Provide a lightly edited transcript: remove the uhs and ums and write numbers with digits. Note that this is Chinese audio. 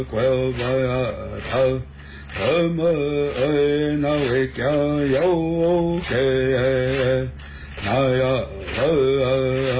怪不他，什么那位家有给那呀